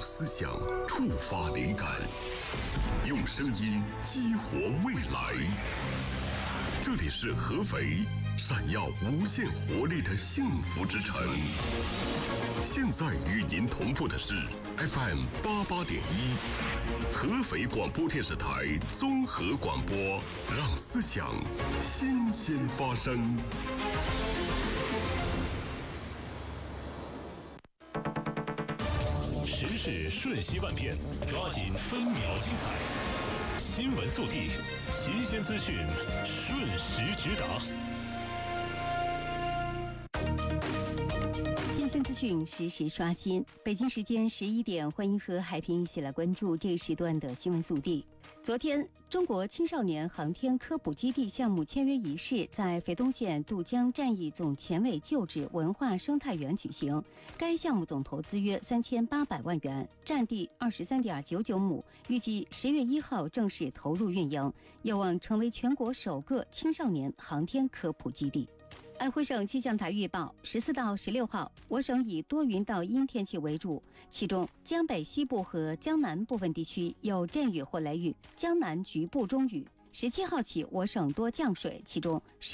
思想触发灵感，用声音激活未来。这里是合肥，闪耀无限活力的幸福之城。现在与您同步的是 FM 88.1，合肥广播电视台综合广播，让思想新鲜发生。 时事瞬息万变，抓紧分秒精彩。新闻速递，新鲜资讯，瞬时直达。 新鲜资讯实时刷新。北京时间11点，欢迎和海平一起来关注这一时段的新闻速递。昨天，中国青少年航天科普基地项目签约仪式在肥东县渡江战役总前委旧址文化生态园举行。该项目总投资约3800万元，占地23.99亩，预计10月1号正式投入运营，有望成为全国首个青少年航天科普基地。安徽省气象台预报，14到16号，我省以多云到阴天气为主，其中江北西部和江南部分地区有阵雨或雷雨，江南局部中雨。17号起，我省多降水，其中